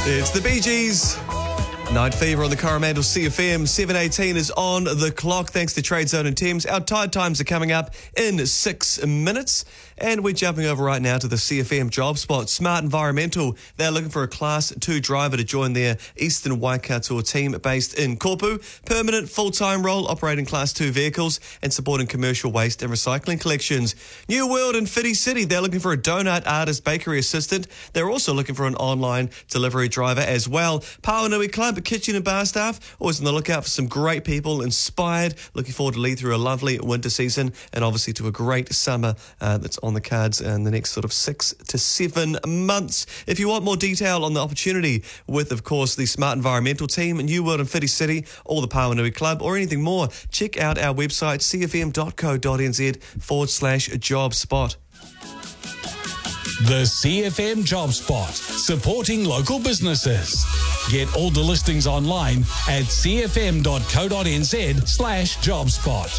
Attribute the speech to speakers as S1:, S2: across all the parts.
S1: It's the Bee Gees. Night Fever on the Coromandel CFM. 7:18 is on the clock thanks to Trade Zone and Thames. Our tide times are coming up in 6 minutes. And we're jumping over right now to the CFM job spot. Smart Environmental. They're looking for a Class 2 driver to join their Eastern Waikato team based in Kopu. Permanent full-time role operating Class 2 vehicles and supporting commercial waste and recycling collections. New World in Whiti City. They're looking for a donut artist bakery assistant. They're also looking for an online delivery driver as well. Pawanui Club, kitchen and bar staff. Always on the lookout for some great people, inspired. Looking forward to lead through a lovely winter season and obviously to a great summer that's on the cards in the next sort of 6 to 7 months. If you want more detail on the opportunity with, of course, the Smart Environmental team, New World in Whiti City, or the Pawanui Club, or anything more, check out our website, cfm.co.nz/job spot.
S2: The CFM Job Spot, supporting local businesses. Get all the listings online at cfm.co.nz/jobspot.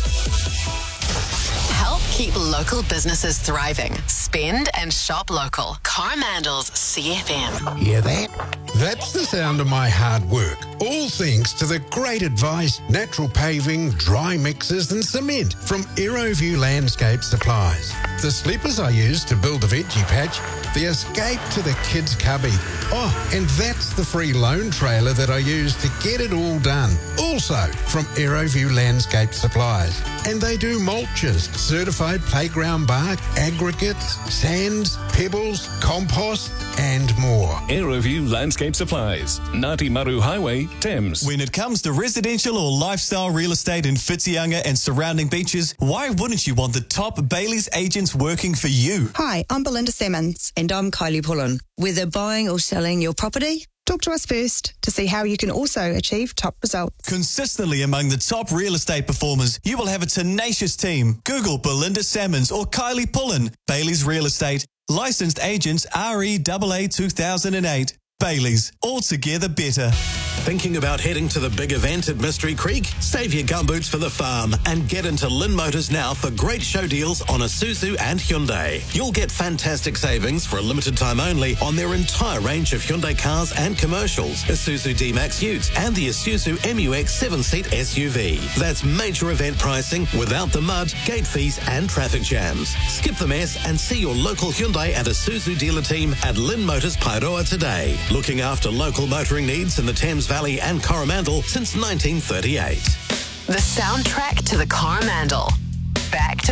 S3: Help keep local businesses thriving. Spend and shop local. Coromandel's CFM.
S4: Hear that? That's the sound of my hard work. All thanks to the great advice, natural paving, dry mixes and cement from AeroView Landscape Supplies. The sleepers I use to build the veggie patch, the escape to the kids' cubby. Oh, and that's the free loan trailer that I use to get it all done. Also from AeroView Landscape Supplies. And they do mulches, certified playground bark, aggregates, sands, pebbles, compost and more.
S5: AeroView Landscape Supplies, Ngāti Maru Highway, Thames.
S1: When it comes to residential or lifestyle real estate in Whitianga and surrounding beaches, why wouldn't you want the top Bailey's agents working for you?
S6: Hi, I'm Belinda Simmons. And I'm Kylie Pullen. Whether buying or selling your property, talk to us first to see how you can also achieve top results.
S1: Consistently among the top real estate performers, you will have a tenacious team. Google Belinda Salmons or Kylie Pullen. Bailey's Real Estate. Licensed agents REAA 2008. Bailey's. Altogether better.
S7: Thinking about heading to the big event at Mystery Creek? Save your gumboots for the farm and get into Lynn Motors now for great show deals on Isuzu and Hyundai. You'll get fantastic savings for a limited time only on their entire range of Hyundai cars and commercials, Isuzu D-Max Utes and the Isuzu MU-X 7-seat SUV. That's major event pricing without the mud, gate fees and traffic jams. Skip the mess and see your local Hyundai and Isuzu dealer team at Lynn Motors Paeroa today. Looking after local motoring needs in the Thames Valley and Coromandel since 1938.
S3: The soundtrack to the Coromandel. Back to